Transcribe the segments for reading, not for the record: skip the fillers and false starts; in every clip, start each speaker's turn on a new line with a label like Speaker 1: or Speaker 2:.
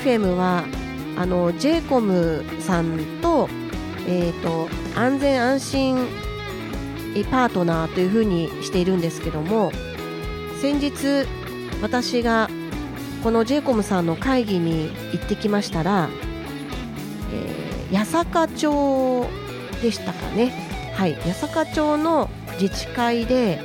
Speaker 1: FM はJCOM さんと、安全安心パートナーというふうにしているんですけども、先日私がこの JCOM さんの会議に行ってきましたら、八坂町でしたかね。はい、八坂町の自治会で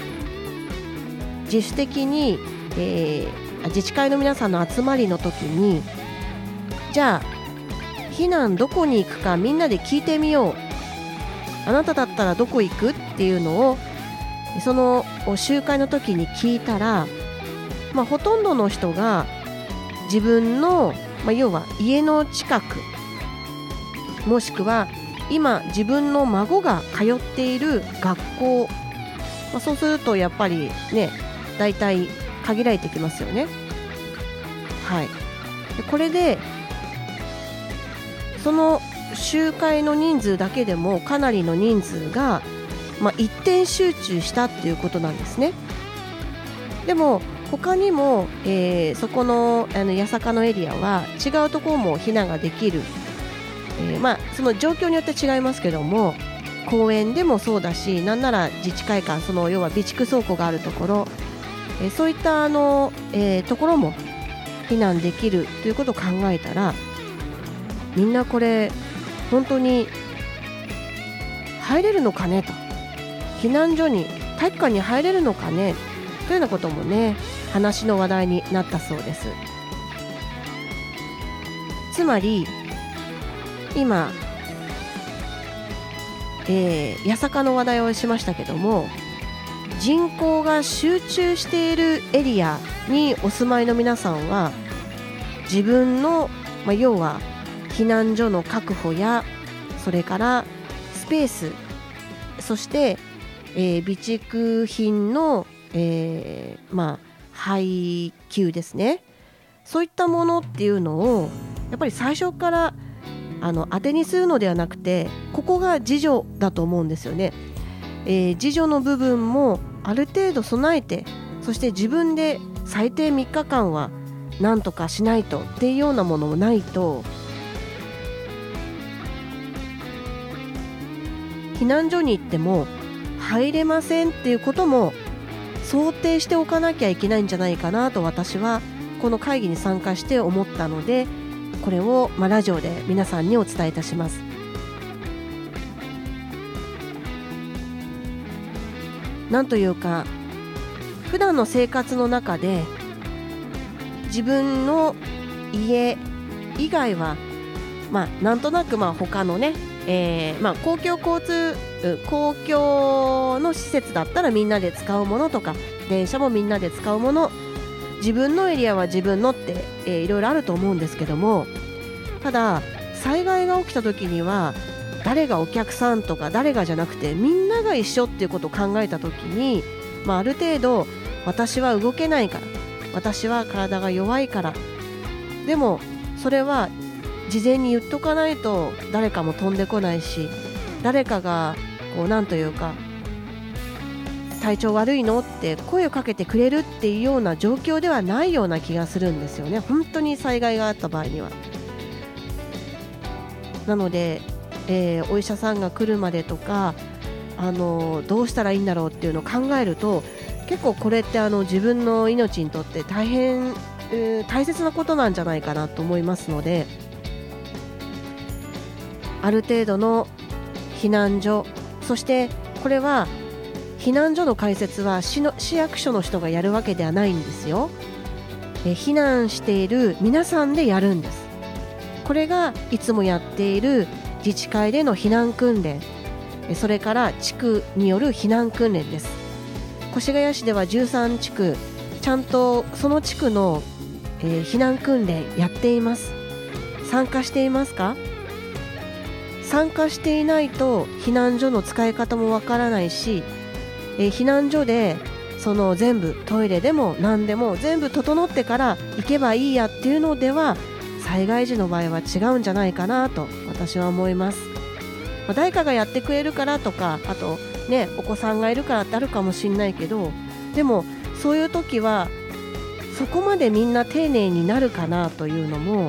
Speaker 1: 自主的に、自治会の皆さんの集まりの時に、じゃあ避難どこに行くかみんなで聞いてみよう、あなただったらどこ行くっていうのをその集会の時に聞いたら、ほとんどの人が自分の、要は家の近く、もしくは今自分の孫が通っている学校、そうするとやっぱりね、だいたい限られてきますよね。はい、でこれでその集会の人数だけでもかなりの人数が、一点集中したっていうことなんですね。でも他にも、そこの八坂のエリアは違うところも避難ができる、その状況によって違いますけども、公園でもそうだし、なんなら自治会館、その要は備蓄倉庫があるところ、そういったところも避難できるということを考えたら、みんなこれ本当に入れるのかねと、避難所に体育館に入れるのかねというようなこともね、話の話題になったそうです。つまり今、八坂の話題をしましたけども、人口が集中しているエリアにお住まいの皆さんは、自分の、要は避難所の確保や、それからスペース、そして、備蓄品の、配給ですね、そういったものっていうのをやっぱり最初から当てにするのではなくて、ここが自助だと思うんですよね。自助の部分もある程度備えて、そして自分で最低3日間は何とかしないとっていうようなものもないと、避難所に行っても入れませんっていうことも想定しておかなきゃいけないんじゃないかなと、私はこの会議に参加して思ったので、これをラジオで皆さんにお伝えいたします。なんというか、普段の生活の中で自分の家以外は、なんとなく他のね、公共の施設だったらみんなで使うものとか、電車もみんなで使うもの、自分のエリアは自分のって、いろいろあると思うんですけども、ただ災害が起きた時には誰がお客さんとか誰がじゃなくて、みんなが一緒っていうことを考えた時に、ある程度私は動けないから、私は体が弱いから、でもそれは事前に言っとかないと誰かも飛んでこないし、誰かがなんというか、体調悪いのって声をかけてくれるっていうような状況ではないような気がするんですよね。本当に災害があった場合には。なので、お医者さんが来るまでとか、どうしたらいいんだろうっていうのを考えると、結構これって自分の命にとって大変、大切なことなんじゃないかなと思いますので、ある程度の避難所、そしてこれは避難所の開設は市役所の人がやるわけではないんですよ。避難している皆さんでやるんです。これがいつもやっている自治会での避難訓練、それから地区による避難訓練です。越谷市では13地区、ちゃんとその地区の、避難訓練やっています。参加していますか？参加していないと避難所の使い方もわからないし、避難所でその全部トイレでも何でも全部整ってから行けばいいやっていうのでは、災害時の場合は違うんじゃないかなと私は思います。誰かがやってくれるからとか、あとね、お子さんがいるからってあるかもしれないけど、でもそういう時はそこまでみんな丁寧になるかなというのも